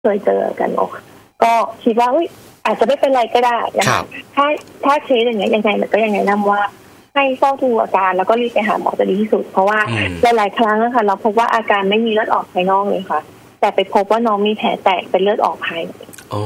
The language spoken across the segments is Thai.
เคยเจอกันเนาะก็คิดว่าอาจจะไม่เป็นไรก็ได้นะคะถ้าเคสอย่างเงี้ยยังไงมันก็ยังแนะนำว่าให้เฝ้าดูอาการแล้วก็รีบไปหาหมอจะดีที่สุดเพราะว่าหลายๆครั้งนะคะเราพบว่าอาการไม่มีเลือดออกภายนอกเลยค่ะแต่ไปพบว่าน้องมีแผลแตกเป็นเลือดออกภายใน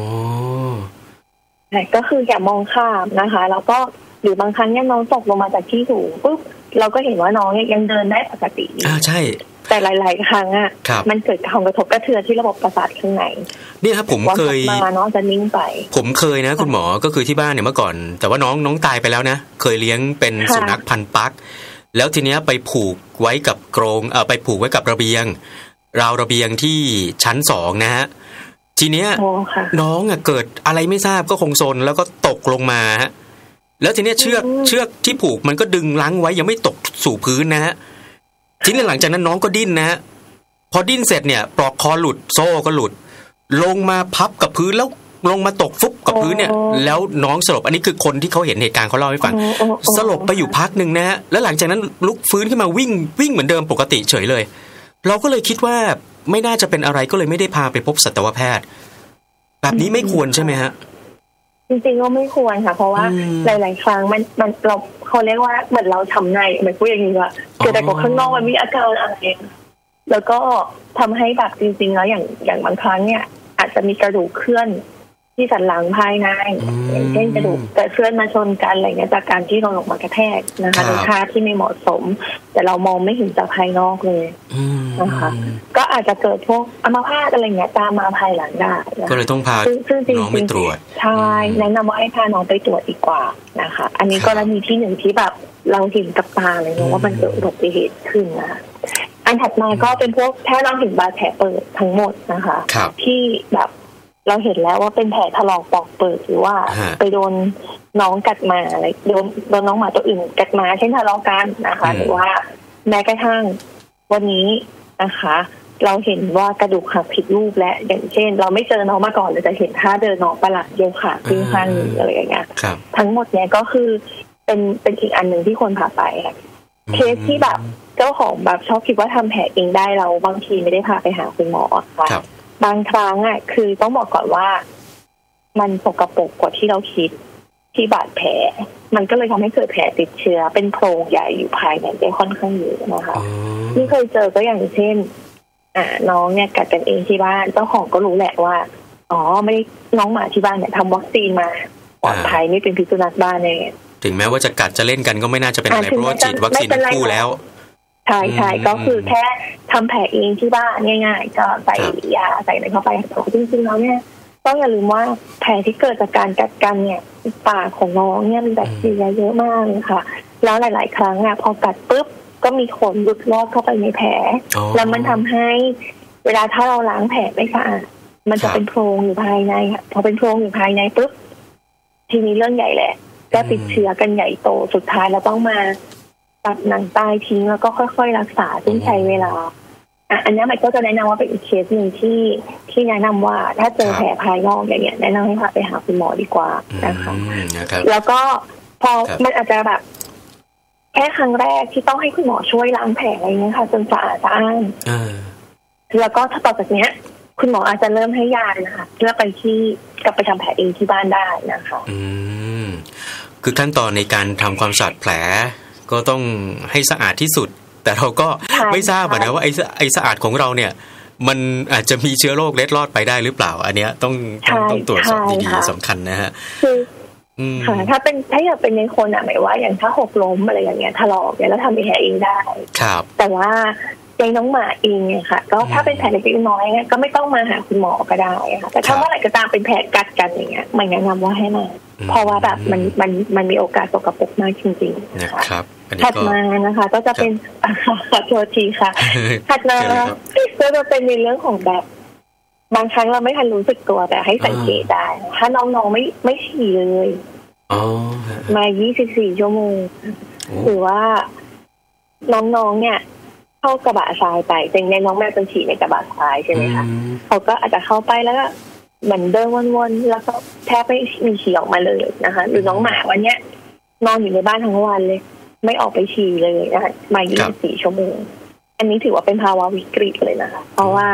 ก็คืออย่ามองข้ามนะคะแล้วก็หรือบางครั้งเนี่ยน้องตกลงมาจากที่สูงปุ๊บเราก็เห็นว่าน้องยังเดินได้ปกติใช่แต่หลายๆครั้งมันเกิดความกระทบกระเทือนที่ระบบประสาทข้างในนี่ครับผมเคยมาน้องจะนิ่งไปผมเคยนะคุณหมอก็คือที่บ้านเนี่ยเมื่อก่อนแต่ว่าน้องตายไปแล้วนะเคยเลี้ยงเป็นสุนัขพันธุ์ปักแล้วทีเนี้ยไปผูกไว้กับกรงไปผูกไว้กับระเบียงราวระเบียงที่ชั้น2นะฮะทีเนี้ยน้องเกิดอะไรไม่ทราบก็คงซนแล้วก็ตกลงมาแล้วทีเนี้ยเชือกที่ผูกมันก็ดึงรั้งไว้ยังไม่ตกสู่พื้นนะฮะทีนี้หลังจากนั้นน้องก็ดิ้นนะฮะพอดิ้นเสร็จเนี่ยปลอกคอหลุดโซ่ก็หลุดลงมาพับกับพื้นแล้วลงมาตกฟุบกับพื้นเนี่ยแล้วน้องสลบอันนี้คือคนที่เขาเห็นเหตุการณ์เขาเล่าให้ฟังสลบไปอยู่พักนึงนะฮะแล้วหลังจากนั้นลุกฟื้นขึ้นมาวิ่งเหมือนเดิมปกติเฉยเลยเราก็เลยคิดว่าไม่น่าจะเป็นอะไรก็เลยไม่ได้พาไปพบสัตวแพทย์แบบนี้ไม่ควรใช่ไหมฮะจริงๆก็ไม่ควรค่ะเพราะว่าหลายๆครั้งมันเราเขาเรียกว่าเหมือนเราทำในเหมือนพูดอย่างนี้ว่าเกิดแต่กับข้างนอกมันมีอาการอะไรแล้วก็ทำให้แบบจริงๆแล้วอย่างบางครั้งเนี่ยอาจจะมีกระดูกเคลื่อนที่สันหลังภายในอย่างเช่นกระดูกแต่เคลื่อนมาชนกันอะไรเงี้ยจากการที่เราลงมากระแทกนะคะในท่าที่ไม่เหมาะสมแต่เรามองไม่เห็นจากภายนอกเลยนะคะก็อาจจะเกิดพวกอัมพาตอะไรเงี้ยตามมาภายหลังได้ก็เลยต้องพาน้องไปตรวจใช่แนะนำว่าให้พาน้องไปตรวจดีกว่านะคะอันนี้กรณีที่หนึ่งที่แบบเราเห็นกับตาเลยว่ามันเกิดอุบัติเหตุขึ้นนะคะอันถัดมาก็เป็นพวกถ้าเราเห็นบาดแผลเปิดทั้งหมดนะคะที่แบบเราเห็นแล้วว่าเป็นแผลถลอกปอกเปิดหรือว่าไปโดนน้องกัดมาอะไรโดนน้องหมาตัวอื่นกัดมาเช่นทะเลาะกันนะคะหรือว่าแม้กระทั่งวันนี้นะคะเราเห็นว่ากระดูกหักผิดรูปและอย่างเช่นเราไม่เจอน้องมาก่อนเลยแต่เห็นท่าเดินน้องประหลาดโยคะขึ้นข้างนี้อะไรอย่างเงี้ยทั้งหมดเนี้ยก็คือเป็นอีกอันหนึ่งที่คนพาไปค่ะเคสที่แบบเจ้าของแบบชอบคิดว่าทำแผลเองได้เราบางทีไม่ได้พาไปหาคุณหมอค่ะบางครั้งคือต้องบอกก่อนว่ามันสกปรกกว่าที่เราคิดที่บาดแผลมันก็เลยทำให้เกิดแผลติดเชื้อเป็นโพรงใหญ่อยู่ภายในได้ค่อนข้างเยอะนะคะที่เคยเจอก็อย่างเช่นน้องเนี่ยกัดกันเองที่บ้านเจ้าของก็รู้แหละว่าไม่ได้น้องหมาที่บ้านเนี่ยทำวัคซีนมาปลอดภัยไม่เป็นพิษสุนัขบ้านเนี่ยถึงแม้ว่าจะกัดจะเล่นกันก็ไม่น่าจะเป็นอะไรเพราะว่าฉีดวัคซีนคู่แล้วใช่ก็คือแค่ทำแผลเองที่บ้านง่ายๆก็ใส่ยาใส่อะไรเข้าไปจริงๆแล้วเนี่ยต้องอย่าลืมว่าแผลที่เกิดจากการกัดกันเนี่ยปากของน้องเนี่ยมีแบคทีเรียเยอะมากเลยค่ะแล้วหลายๆครั้งพอกัดปุ๊บก็มีขนหลุดลอดเข้าไปในแผลแล้วมันทำให้เวลาถ้าเราล้างแผลไม่สะอาดมันจะเป็นโพรงอยู่ภายในพอเป็นโพรงอยู่ภายในปุ๊บทีนี้เรื่องใหญ่แหละก็ติดเชื้อกันใหญ่โตสุดท้ายเราต้องมาตัดหนังตายทิ้งแล้วก็ค่อยๆรักษาซึ่งใช้เวลาอันนี้มันก็จะแนะนำว่าเป็นอีกเคสหนึ่งที่แนะนำว่าถ้าเจอแผลภายนอกอย่างเงี้ยแนะนำให้พาไปหาคุณหมอดีกว่านะคะแล้วก็พอมันอาจจะแบบแค่ครั้งแรกที่ต้องให้คุณหมอช่วยล้างแผลอะไรเงี้ยค่ะจนสะอาดสะอ้านแล้วก็ถ้าต่อจากเนี้ยคุณหมออาจจะเริ่มให้ยานะคะเพื่อไปที่กลับไปทำแผลเองที่บ้านได้นะคะคือขั้นตอนในการทำความสะอาดแผลก็ต้องให้สะอาดที่สุดแต่เราก็ไม่ทราบนะว่าไอ้สะอาดของเราเนี่ยมันอาจจะมีเชื้อโรคเล็ดลอดไปได้หรือเปล่าอันเนี้ยต้องตรวจสอบดีๆสำคัญนะฮะค่ะถ้าอยากเป็นในคนหมายว่าอย่างถ้าหกล้มอะไรอย่างเงี้ยถลอกเนี่ยแล้วทำแผลเองได้ครับแต่ว่าในน้องหมาเองเนี่ยค่ะก็ถ้าเป็นแผลเล็กๆน้อยๆก็ไม่ต้องมาหาคุณหมอก็ได้ค่ะแต่ถ้าเมื่อไหร่ก็ตามเป็นแผลกัดกันอย่างเงี้ยไม่แนะนำว่าให้มาเพราะว่าแบบมันมีโอกาสสกปรกมากจริงๆนะคะถัดมานะคะก็จะเป็นขอโทษทีค่ะถัดมาก็จะเป็นในเรื่องของแบบบางครั้งเราไม่ทันรู้สึกตัวแต่ให้สังเกตได้ถ้าน้องๆไม่ฉี่เลยมา24ชั่วโมงหรือว่าน้องๆเนี่ยเข้ากระบะทรายไปแต่ในน้องแม่เป็นฉี่ในกระบะทรายใช่ไหมคะเขาก็อาจจะเข้าไปแล้วก็เหมือนเดินวนๆแล้วก็แทบไม่มีฉี่ออกมาเลยนะคะหรือน้องหมาวันเนี้ยนอนอยู่ในบ้านทั้งวันเลยไม่ออกไปฉี่เลยนะคะมา24ชั่วโมงอันนี้ถือว่าเป็นภาวะวิกฤตเลยนะคะเพราะว่า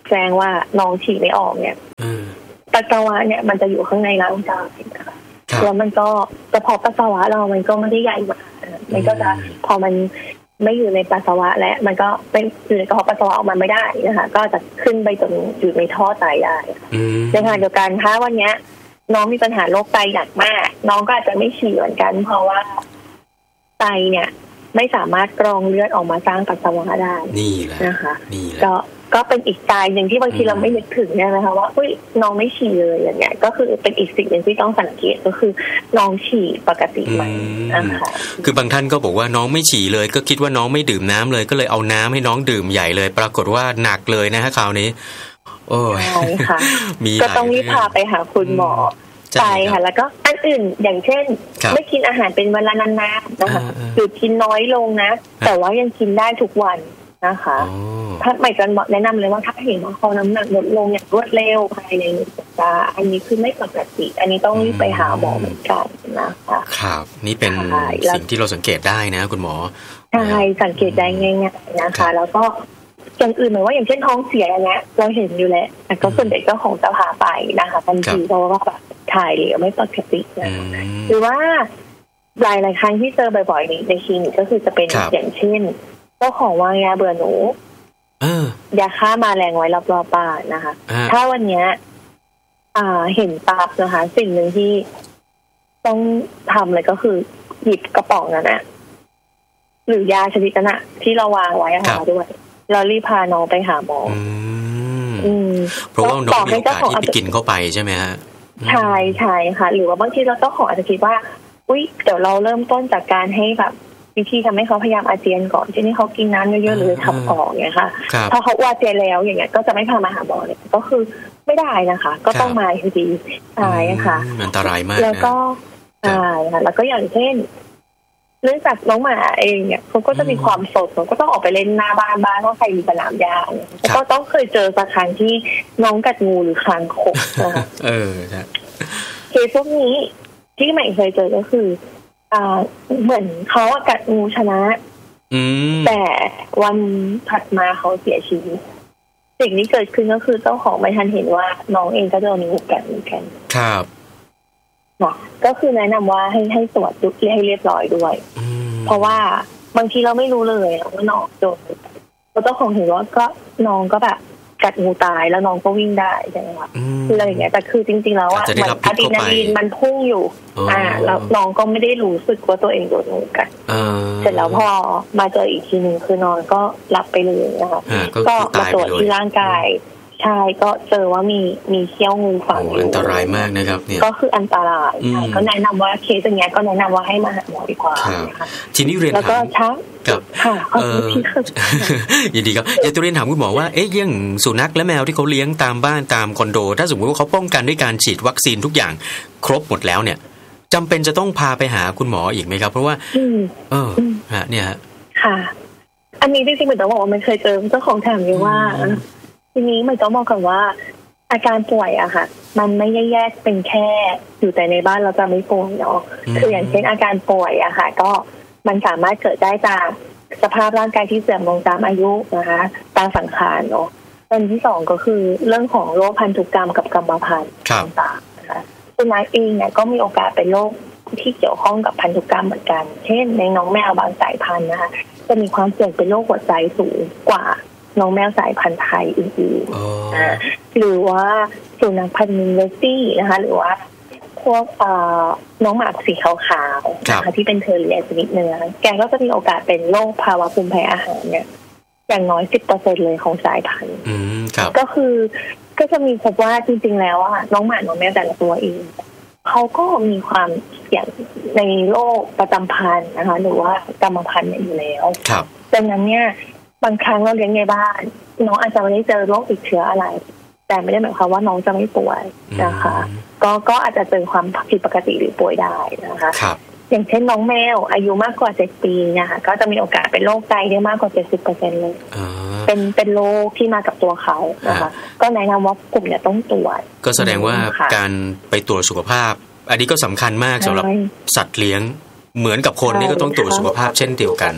แจ้งว่าน้องฉี่ไม่ออกเนี่ยปัสสาวะเนี่ยมันจะอยู่ข้างในร่างกายนะคะแล้วมันก็กระเพาะปัสสาวะเรามันก็ไม่ได้ใหญ่มากมันก็จะพอมันไม่อยู่ในปัสสาวะและมันก็เป็นอยู่ในกระเพาะปัสสาวะออกมาไม่ได้นะคะก็จะขึ้นไปจนอยู่ในท่อไตได้ในขณะเดียวกันถ้าวันนี้น้องมีปัญหาโรคไตหนักมากน้องก็อาจจะไม่ฉี่เหมือนกันเพราะว่าไตเนี่ยไม่สามารถกรองเลือดออกมาสร้างปัสสาวะได้นี่แหละนะคะก็เป็นอีกตายหนึ่งที่บางทีเราไม่นึกถึงนะคะว่าอุ้ยน้องไม่ฉี่เลยอย่างเงี้ยก็คือเป็นอีกสิ่งหนึ่งที่ต้องสังเกตก็คือน้องฉี่ปกติไหมนะคะคือบางท่านก็บอกว่าน้องไม่ฉี่เลยก็คิดว่าน้องไม่ดื่มน้ำเลยก็เลยเอาน้ำให้น้องดื่มใหญ่เลยปรากฏว่าหนักเลยนะฮะคราวนี้โอ้ยใช่ค่ะก็ต้องรีบพาไปหาคุณหมอใช่ค่ะแล้วก็อันอื่นอย่างเช่นไม่กินอาหารเป็นเวลานานๆนะคะหรือกินน้อยลงนะแต่ว่ายังกินได้ทุกวันนะคะถ้าไม่จะแนะนำเลยว่าถ้าเห็นว่าเขาน้ำหนักลดลงอย่างรวดเร็วภายใน1 สัปดาห์อันนี้คือไม่ปกติอันนี้ต้องรีบไปหาหมอเหมือนกันนะคะครับนี่เป็นสิ่งที่เราสังเกตได้นะคุณหมอใช่สังเกตได้ง่ายๆนะคะแล้วก็อย่างอื่นเหมือนว่าอย่างเช่นท้องเสียอย่างเงี้ยเราเห็นอยู่แล้วแต่ก็ส่วนใหญ่เจ้าของจะพาไปนะคะทันทีเพราะว่าแบบถ่ายเหลวไม่ปกตินะคะหรือว่าหลายครั้งที่เจอบ่อยๆในคลินิกก็คือจะเป็นอย่างเช่นเจ้าของวางยาเบื่อหนูยาฆ่าแมลงไว้รอบๆบ้านนะคะถ้าวันนี้เห็นปั๊บนะคะสิ่งหนึ่งที่ต้องทำเลยก็คือหยิบกระป๋องนั้นนะหรือยาชนิดนั้นนะที่เราวางไว้ค่ะด้วยเรารีบพาน้องไปหาหมอเพราะว่าน้องมีโอกาสที่ไปกินเข้าไปใช่ไหมฮะใช่ใช่ค่ะหรือว่าบางทีเราเจ้าของอาจจะคิดว่าอุ๊ยเดี๋ยวเราเริ่มต้นจากการให้แบบวิธีทำให้เขาพยายามอาเจียนก่อนที่นี่เขากินน้ำเยอะๆหรือขับออกเนี่ยค่ะพอเขาอาเจียนแล้วอย่างเงี้ยก็จะไม่พามาหาหมอเลยก็คือไม่ได้นะคะก็ต้องมาอยู่ดีใช่ค่ะอันตรายมากแล้วก็ใช่ค่ะแล้วก็อย่างเช่นเนื่องจากน้องหมาเองเนี่ยเขาก็จะมีความสดเขาก็ต้องออกไปเล่นหน้าบ้านว่าใครมีสนามหญ้าเนี่ยก็ต้องเคยเจอสักครั้งที่น้องกัดงูหรือคางคกนะคะเคสพวกนี้ที่ใหม่เคยเจอก็คือเหมือนเขากัดงูชนะแต่วันถัดมาเขาเสียชีวิตสิ่งที่เกิดขึ้นก็คือเจ้าของไม่ทันเห็นว่าน้องเองก็โดนงูกัดเหมือนกันครับก็คือแนะนำว่าให้ตรวจดูให้เรียบร้อยด้วยเพราะว่าบางทีเราไม่รู้เลยว่าน้องโดนเจ้าของเห็นว่าก็น้องก็แบบกัดงูตายแล้วน้องก็วิ่งได้ใช่ไหมคะอะไรอย่างเงี้ยแต่คือจริงๆแล้วอะมันอะดรีนาลีนมันพุ่งอยู่แล้วน้องก็ไม่ได้รู้สึกว่าตัวเองโดนงูกัดเสร็จแล้วพอมาเจออีกทีนึงคือน้องก็หลับไปเลยนะคะก็มาตรวจที่ร่างกายใช่ก็เจอว่ามีเขี้ยวงูฝังอยู่อันตรายมากนะครับเนี่ยก็คืออันตรายใช่ก็แนะนำว่าเคสอย่างเงี้ยก็แนะนำว่าให้มาหาหมอดีกว่าทีนี้เรียนถามแล้วก็ชักกับยินดีครับอยากจะเรียนถามคุณหมอว่าเอ๊ะอย่างสุนัขและแมวที่เขาเลี้ยงตามบ้านตามคอนโดถ้าสมมติว่าเขาป้องกันด้วยการฉีดวัคซีนทุกอย่างครบหมดแล้วเนี่ยจำเป็นจะต้องพาไปหาคุณหมออีกไหมครับเพราะว่าเนี่ยค่ะอันนี้จริงๆเหมือนต้องบอกว่ามันเคยเจอเจ้าของถามอยู่ว่าทีนี้มันต้องบอกก่อนว่าอาการป่วยอะค่ะมันไม่แยกเป็นแค่อยู่แต่ในบ้านเราจะไม่ป่วยเนาะคืออย่างเช่นอาการป่วยอะค่ะก็มันสามารถเกิดได้จากสภาพร่างกายที่เสื่อมลงตามอายุนะคะตามสังขารเนาะอันที่สองก็คือเรื่องของโรคพันธุกรรมกับกรรมพันธุ์ต่างๆนะคะสุนัขเองเนี่ยก็มีโอกาสเป็นโรคที่เกี่ยวข้องกับพันธุกรรมเหมือนกันเช่นในน้องแมวบางสายพันธุ์นะคะจะมีความเสี่ยงเป็นโรคหัวใจสูงกว่าน้องแมวสายพันธุ์ไทยอื่นๆหรือว่าสุนัขพันธุ์เวสตี้นะคะหรือว่าพวกน้องหมาสีขาวๆนะคะที่เป็นเทอร์เรียชนิดเนื้อแกก็จะมีโอกาสเป็นโรคภาวะภูมิแพ้อาหารเนี่ยอย่างน้อย 10% เลยของสายพันธุ์ก็คือก็จะมีพบว่าจริงๆแล้วอะน้องหมาน้องแมวแต่ละตัวเองเขาก็มีความเสี่ยงในโรคประจำพันธุ์นะคะหรือว่ากรรมพันธุ์อยู่แล้วดังนั้นเนี่ยบางครั้งเราเลี้ยงในบ้านน้องอาจจะไม่ได้เจอโรคติดเชื้ออะไรแต่ไม่ได้หมายความว่าน้องจะไม่ป่วยนะคะก็อาจจะเจอความผิดปกติหรือป่วยได้นะคะอย่างเช่นน้องแมวอายุมากกว่า7 ปีนะคะก็จะมีโอกาสเป็นโรคไตได้มากกว่า 70% เลยเป็นโรคที่มากับตัวเขานะคะก็แนะนำว่ากลุ่มเนี่ยต้องตรวจก็แสดงว่าการไปตรวจสุขภาพอันนี้ก็สำคัญมากสำหรับสัตว์เลี้ยงเหมือนกับคนนี่ก็ต้องตรวจสุขภาพเช่นเดียวกัน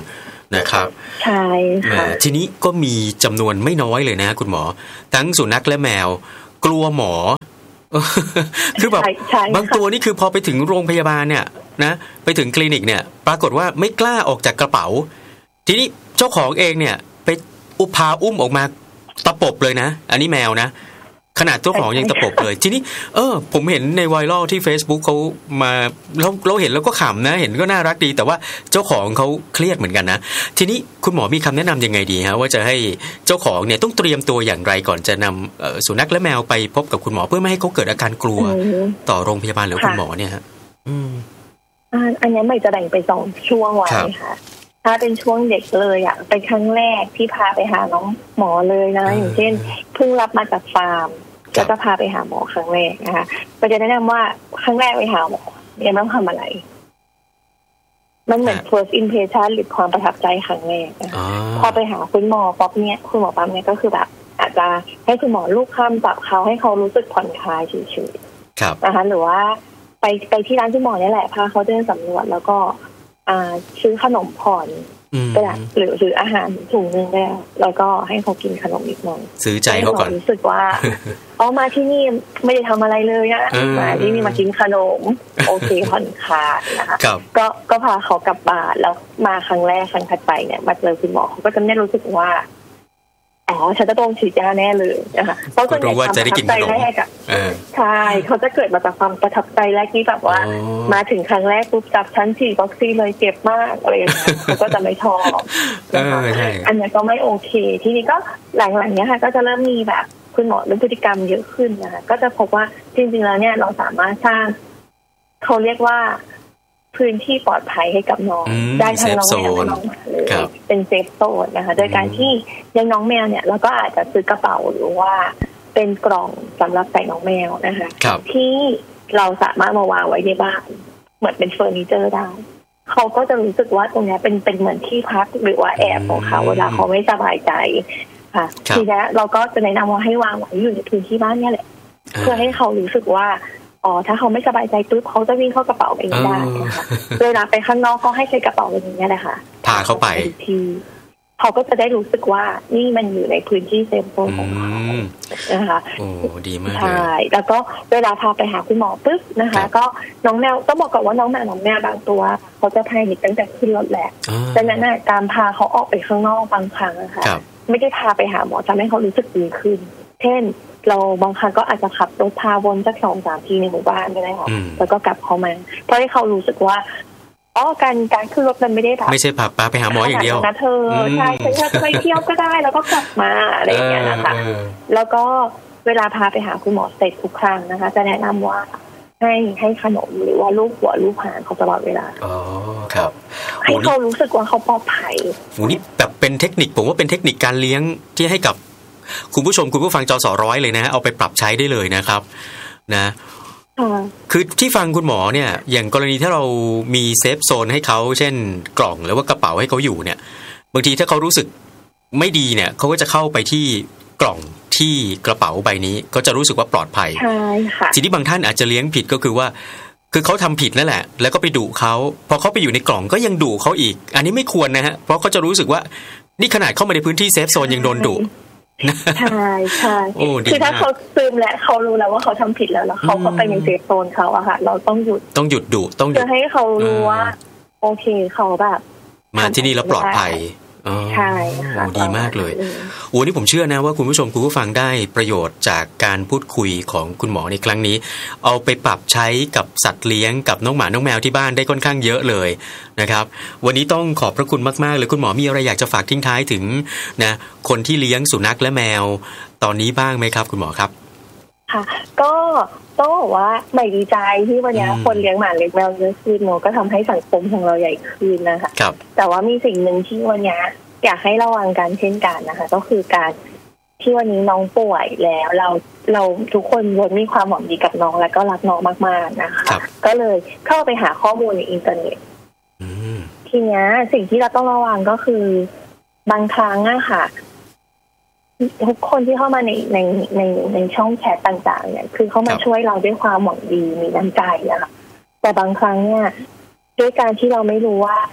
นะครับใช่ค่ะทีนี้ก็มีจำนวนไม่น้อยเลยนะคุณหมอทั้งสุนัขและแมวกลัวหมอคือแบบบางตัวนี่คือพอไปถึงโรงพยาบาลเนี่ยนะไปถึงคลินิกเนี่ยปรากฏว่าไม่กล้าออกจากกระเป๋าทีนี้เจ้าของเองเนี่ยไปพาอุ้มออกมาตะปบเลยนะอันนี้แมวนะขนาดเจ้าของยังตะปบเลยทีนี้ผมเห็นในไวรัลที่ Facebook เขามาเราเห็นแล้วก็ขำนะเห็นก็น่ารักดีแต่ว่าเจ้าของเขาเครียดเหมือนกันนะทีนี้คุณหมอมีคำแนะนำยังไงดีฮะว่าจะให้เจ้าของเนี่ยต้องเตรียมตัวอย่างไรก่อนจะนำสุนัขและแมวไปพบกับคุณหมอเพื่อไม่ให้เขาเกิดอาการกลัวต่อโรงพยาบาลหรือคุณหมอเนี่ยฮะอันนี้ไม่จะแบ่งเป็น2ช่วงไว้ค่ะถ้าเป็นช่วงเด็กเลยอ่ะเป็นครั้งแรกที่พาไปหาน้องหมอเลยนะอย่างเช่นเพิ่งรับมาจากฟาร์มก็จะพาไปหาหมอครั้งแรกนะคะก็จะแนะนำว่าครั้งแรกไปหาหมอเนี่ยต้องทำอะไรมันเหมือน first impression หรือความประทับใจครั้งแรกนะคะพอไปหาคุณหมอป๊อปเนี่ยคุณหมอป๊อปเนี่ยก็คือแบบอาจจะให้คุณหมอลูบคำจับเขาให้เขารู้สึกผ่อนคลายเฉยๆนะคะหรือว่าไปที่ร้านคุณหมอเนี่ยแหละพาเขาเดินสำรวจแล้วก็ซื้อขนมผ่อนก็ได้หรือซื้ออาหารถุงนึงแล้วก็ให้เขากินขนมนิดหน่อยซื้อใจเขาก่อนรู้สึกว่ามาที่นี่ไม่ได้ทำอะไรเลยนะมาที่นี่มากินขนมโอเคผ่อนคลายนะคะก็พาเขากลับบ้านแล้วมาครั้งแรกครั้งถัดไปเนี่ยมาเจอคุณหมอเขาก็จะไม่รู้สึกว่าฉันจะต้องฉีดยาแน่เลยนะคะเพราะส่วนใหญ่ความประทับใจแรกใช่เขาจะเกิดมาจากความประทับใจแรกที่แบบว่ามาถึงครั้งแรกปุ๊บจับชั้นฉีดวัคซีนเลยเจ็บมากอะไรอย่างเงี้ยเขาก็จะไม่ชอบนะคะอันนี้ก็ไม่โอเคทีนี้ก็หลังๆเนี้ยค่ะก็จะเริ่มมีแบบคุณหมอเรื่องพฤติกรรมเยอะขึ้นนะคะก็จะพบว่าจริงๆแล้วเนี่ยเราสามารถสร้างเขาเรียกว่าพื้นที่ปลอดภัยให้กับน้องได้ทั้งน้องแมวและน้องหมาเลยเป็นเซฟโซนนะคะโดยการที่ยังน้องแมวเนี่ยเราก็อาจจะซื้อกระเป๋าหรือว่าเป็นกล่องสำหรับใส่น้องแมวนะคะที่เราสามารถมาวางไว้ในบ้านเหมือนเป็นเฟอร์นิเจอร์ได้เขาก็จะรู้สึกว่าตรงนี้เป็นเหมือนที่พักหรือว่าแอบของเขาเวลาเขาไม่สบายใจค่ะทีนี้เราก็จะแนะนำว่าให้วางไว้อยู่ในพื้นที่บ้านนี่แหละเพื่อให้เขารู้สึกว่าถ้าเขาไม่สบายใจปุ๊บเขาจะวิ่งเข้ากระเป๋าเองได้นะคะเวลาไปข้างนอกก็ให้ใช้กระเป๋าแบบนี้แหละค่ะพาเขาไปที่เขาก็จะได้รู้สึกว่านี่มันอยู่ในพื้นที่เซฟโซนของเขานะคะโอ้ดีมากเลยใช่แล้วก็เวลาพาไปหาคุณหมอปุ๊บนะคะก็น้องแมวต้องบอกก่อนว่าน้องแมวบางตัวเขาจะแพนิคตั้งแต่ขึ้นรถแหละดังนั้นการพาเขาออกไปข้างนอกบางครั้งนะคะไม่ได้พาไปหาหมอทำให้เขารู้สึกดีขึ้นเช่นเราบางครั้งก็อาจจะขับรถพาวนสัก 2-3 ทีในหมู่บ้านก็ได้ค่ะแล้วก็กลับเข้ามาเพื่อให้เขารู้สึกว่าการขึ้นรถมันไม่ได้แบบไม่ใช่พาไปหาหมออย่างเดียวนะเธอใช่ไปเที่ยวก็ได้แล้วก็กลับมาอะไรอย่างเงี้ยนะคะแล้วก็เวลาพาไปหาคุณหมอเสร็จทุกครั้งนะคะจะแนะนำว่าให้ขนมหรือว่าลูกหัวลูกหางเขาตลอดเวลาครับให้เขารู้สึกว่าเขาปลอดภัยนี่แบบเป็นเทคนิคผมว่าเป็นเทคนิคการเลี้ยงที่ให้กับคุณผู้ชมคุณผู้ฟังจส.100เลยนะเอาไปปรับใช้ได้เลยนะครับนะคือที่ฟังคุณหมอเนี่ยอย่างกรณีถ้าเรามีเซฟโซนให้เขาเช่นกล่องหรือว่ากระเป๋าให้เขาอยู่เนี่ยบางทีถ้าเขารู้สึกไม่ดีเนี่ยเขาก็จะเข้าไปที่กล่องที่กระเป๋าใบนี้ก็จะรู้สึกว่าปลอดภัยใช่ค่ะทีนี้บางท่านอาจจะเลี้ยงผิดก็คือว่าคือเขาทำผิดนั่นแหละแล้วก็ไปดุเขาพอเขาไปอยู่ในกล่องก็ยังดุเขาอีกอันนี้ไม่ควรนะฮะเพราะเขาจะรู้สึกว่านี่ขนาดเข้ามาในพื้นที่เซฟโซนยังโดนดุใช่ใช่คือถ้าเขาซึมและเขารู้แล้วว่าเขาทำผิดแล้วเขาเข้าไปในเซฟโซนเขาอะค่ะเราต้องหยุดดุต้องหยุดจะให้เขารู้ว่าโอเคเขาแบบมาที่นี่แล้วปลอดภัยใช่ค่ะดีมากเลยโอ้นี่ผมเชื่อนะว่าคุณผู้ชมคุณผู้ฟังได้ประโยชน์จากการพูดคุยของคุณหมอในครั้งนี้เอาไปปรับใช้กับสัตว์เลี้ยงกับน้องหมาน้องแมวที่บ้านได้ค่อนข้างเยอะเลยนะครับวันนี้ต้องขอบพระคุณมากๆเลยคุณหมอมีอะไรอยากจะฝากทิ้งท้ายถึงนะคนที่เลี้ยงสุนัขและแมวตอนนี้บ้างไหมครับคุณหมอครับค่ะก็ต้องบอกว่าใหม่ดีใจที่วันนี้คนเลี้ยงหมาเลี้ยงแมวเยอะขึ้นเนาะก็ทำให้สังคมของเราใหญ่ขึ้นนะคะแต่ว่ามีสิ่งหนึ่งที่วันนี้อยากให้ระวังกันเช่นกันนะคะก็คือการที่วันนี้น้องป่วยแล้วเราทุกคนล้วนมีความหวังดีกับน้องและก็รักน้องมากๆนะคะก็เลยเข้าไปหาข้อมูลในอินเทอร์เน็ตทีนี้สิ่งที่เราต้องระวังก็คือบางครั้งอะค่ะทุกคนที่เข้ามาในช่องแชทต่างๆเนี่ยคือเข้ามาช่วยเราด้วยความหวังดีมีน้ำใจอะค่ะแต่บางครั้งเนี่ยด้วยการที่เราไม่รู้ว่า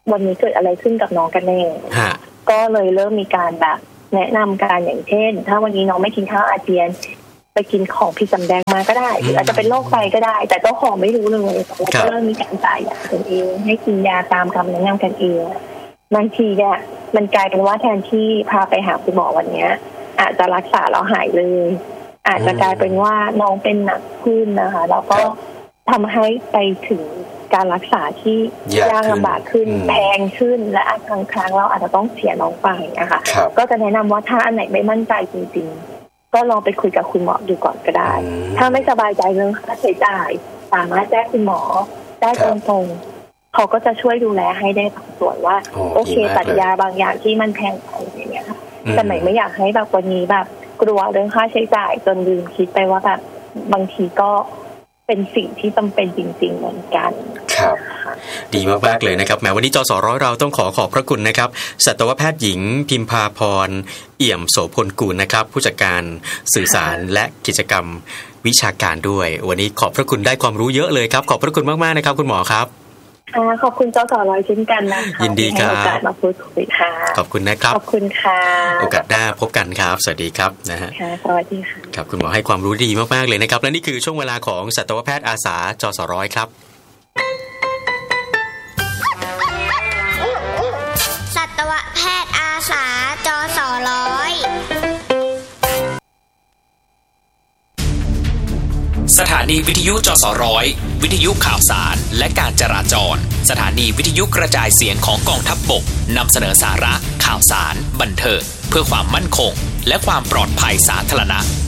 วันนี้เกิดอะไรขึ้นกับน้องกันแน่ก็เลยเริ่มมีการแบบแนะนำการอย่างเช่นถ้าวันนี้น้องไม่กินข้าวอาเจียนไปกินของผิดสำแดงมาก็ได้หรืออาจจะเป็นโรคไตก็ได้แต่เจ้าของไม่รู้เลยแล้วก็เริ่มมีการจ่ายยากันเองให้กินยาตามคำแนะนำกันเองบางทีเนี่ยมันกลายเป็นว่าแทนที่พาไปหาคุณหมอวันนี้อาจจะรักษาเราหายเลยอาจจะกลายเป็นว่าน้องเป็นหนักขึ้นนะคะแล้วก็ทำให้ไปถึงการรักษาที่ยากลำบากขึ้นแพงขึ้นและบางครั้งเราอาจจะต้องเสียน้องไปนะคะก็จะแนะนำว่าถ้าอันไหนไม่มั่นใจจริงๆก็ลองไปคุยกับคุณหมอดูก่อนก็ได้ถ้าไม่สบายใจเรื่องค่าใช้จ่ายสามารถแจ้งคุณหมอได้ตรงๆเขาก็จะช่วยดูแลให้ได้บางส่วนว่าโอเคตัดยาบางอย่างที่มันแพงไปอย่างเงี้ยค่ะแต่ไม่อยากให้แบบวันนี้แบบกลัวเรื่องค่าใช้จ่ายจนลืมคิดไปว่าแบบบางทีก็เป็นสิ่งที่จำเป็นจริงๆเหมือนกันครับดีมากๆเลยนะครับแม้วันนี้จสร้อยเราต้องขอบพระคุณนะครับสัตวแพทย์หญิงพิมพาพรเอี่ยมโสพลกูลนะครับผู้จัดการสื่อสารและกิจกรรมวิชาการด้วยวันนี้ขอบพระคุณได้ความรู้เยอะเลยครับขอบพระคุณมากๆนะครับคุณหมอครับขอบคุณจสร้อยเช่นกันนะคะยินดีครับให้โอกาสมาพูดคุยค่ะขอบคุณนะครับขอบคุณค่ะโอกาสหน้าพบกันครับสวัสดีครับนะฮะค่ะสวัสดีค่ะครับคุณหมอให้ความรู้ดีมากๆเลยนะครับและนี่คือช่วงเวลาของสัตวแพทย์อาสาจสร้อยครับสัตวแพทย์อาสาจสร้อยสถานีวิทยุจสร้อยวิทยุข่าวสารและการจราจรสถานีวิทยุกระจายเสียงของกองทัพบกนำเสนอสาระข่าวสารบันเทิงเพื่อความมั่นคงและความปลอดภัยสาธารณะ